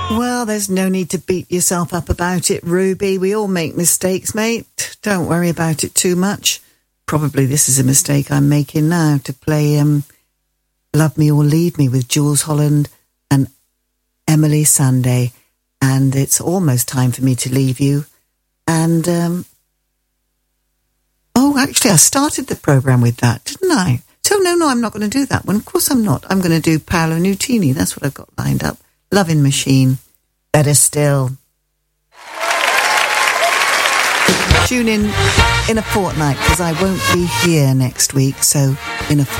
Well, there's no need to beat yourself up about it, Ruby. We all make mistakes, mate. Don't worry about it too much. Probably this is a mistake I'm making now, to play Love Me or Leave Me with Jules Holland and Emily Sandé. And it's almost time for me to leave you. And, actually, I started the programme with that, didn't I? So, no, I'm not going to do that one. Of course I'm not. I'm going to do Paolo Nutini. That's what I've got lined up. Loving Machine. Better still. Tune in a fortnight, because I won't be here next week. So, in a